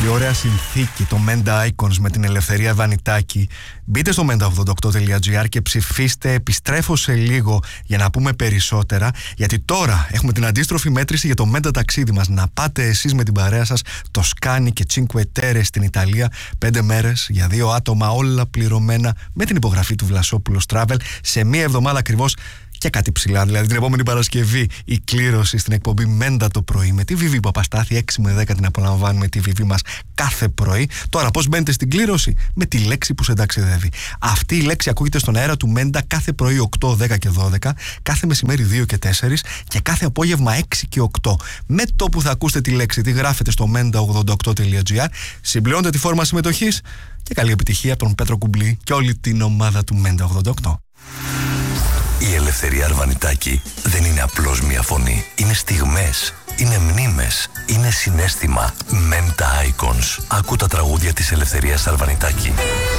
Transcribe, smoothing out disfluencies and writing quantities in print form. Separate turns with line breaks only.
Τι ωραία συνθήκη το Menda Icons με την Ελευθερία Βανιτάκη. Μπείτε στο menda88.gr και ψηφίστε. Επιστρέφω σε λίγο για να πούμε περισσότερα, γιατί τώρα έχουμε την αντίστροφη μέτρηση για το Menda ταξίδι μας. Να πάτε εσείς με την παρέα σας Τοσκάνη και Cinque Terre στην Ιταλία, 5 μέρες για 2 άτομα, όλα πληρωμένα με την υπογραφή του Βλασόπουλος Travel σε μία εβδομάδα ακριβώς. Και κάτι ψηλά, δηλαδή την επόμενη Παρασκευή η κλήρωση στην εκπομπή Μέντα το πρωί με τη Βιβί Παπαστάθη. 6 με 10 την απολαμβάνουμε τη Βιβί μας κάθε πρωί. Τώρα πώς μπαίνετε στην κλήρωση? Με τη λέξη που σε ταξιδεύει. Αυτή η λέξη ακούγεται στον αέρα του Μέντα κάθε πρωί 8, 10 και 12, κάθε μεσημέρι 2 και 4 και κάθε απόγευμα 6 και 8. Με το που θα ακούσετε τη λέξη, τη γράφετε στο menda88.gr, συμπληρώνετε τη φόρμα συμμετοχής και καλή επιτυχία από τον Πέτρο Κουμπλή και όλη την ομάδα του Μέντα 88.
Η Ελευθερία Αρβανιτάκη δεν είναι απλώς μια φωνή. Είναι στιγμές, είναι μνήμες, είναι συναίσθημα. Menda Icons. Άκου τα τραγούδια της Ελευθερίας Αρβανιτάκη.